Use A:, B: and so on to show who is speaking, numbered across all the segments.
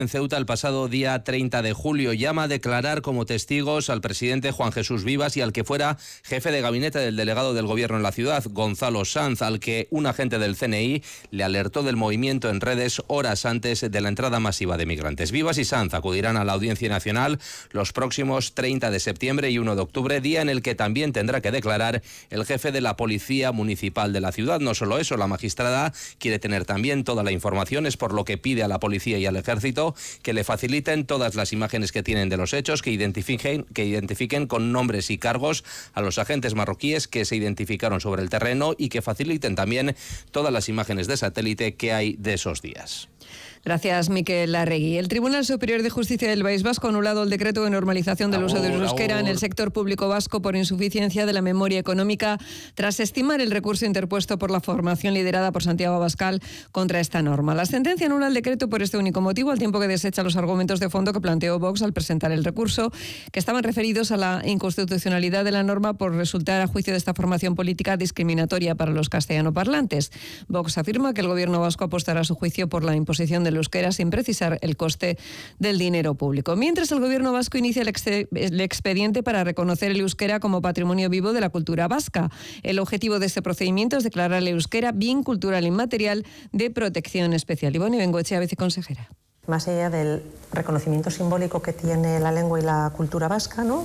A: En Ceuta el pasado día 30 de julio llama a declarar como testigos al presidente Juan Jesús Vivas y al que fuera jefe de gabinete del delegado del gobierno en la ciudad, Gonzalo Sanz, al que un agente del CNI le alertó del movimiento en redes horas antes de la entrada masiva de migrantes. Vivas y Sanz acudirán a la Audiencia Nacional los próximos 30 de septiembre y 1 de octubre, día en el que también tendrá que declarar el jefe de la Policía Municipal de la ciudad. No solo eso, la magistrada quiere tener también toda la información, es por lo que pide a la policía y al ejército que le faciliten todas las imágenes que tienen de los hechos, que identifiquen con nombres y cargos a los agentes marroquíes que se identificaron sobre el terreno y que faciliten también todas las imágenes de satélite que hay de esos días.
B: Gracias, Miquel Arregui. El Tribunal Superior de Justicia del País Vasco ha anulado el decreto de normalización del uso del euskera en el sector público vasco por insuficiencia de la memoria económica, tras estimar el recurso interpuesto por la formación liderada por Santiago Abascal contra esta norma. La sentencia anula el decreto por este único motivo, al tiempo que desecha los argumentos de fondo que planteó Vox al presentar el recurso, que estaban referidos a la inconstitucionalidad de la norma por resultar, a juicio de esta formación política, discriminatoria para los castellanoparlantes. Vox afirma que el gobierno vasco apostará a su juicio por la imposición del euskera sin precisar el coste del dinero público. Mientras, el gobierno vasco inicia el expediente para reconocer el euskera como patrimonio vivo de la cultura vasca. El objetivo de este procedimiento es declarar el euskera bien cultural inmaterial de protección especial. Ivonne Bengoechea, viceconsejera.
C: Más allá del reconocimiento simbólico que tiene la lengua y la cultura vasca, ¿no?,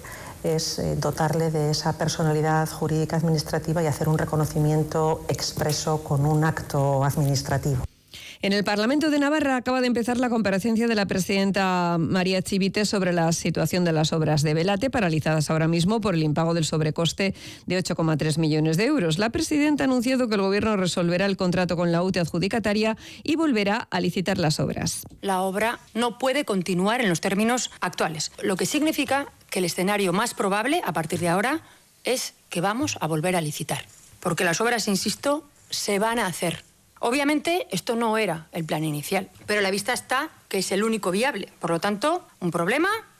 C: es dotarle de esa personalidad jurídica administrativa y hacer un reconocimiento expreso con un acto administrativo.
B: En el Parlamento de Navarra acaba de empezar la comparecencia de la presidenta María Chivite sobre la situación de las obras de Belate, paralizadas ahora mismo por el impago del sobrecoste de 8,3 millones de euros. La presidenta ha anunciado que el Gobierno resolverá el contrato con la UTE adjudicataria y volverá a licitar las obras.
D: La obra no puede continuar en los términos actuales, lo que significa que el escenario más probable a partir de ahora es que vamos a volver a licitar, porque las obras, insisto, se van a hacer. Obviamente, esto no era el plan inicial, pero a la vista está que es el único viable. Por lo tanto, un problema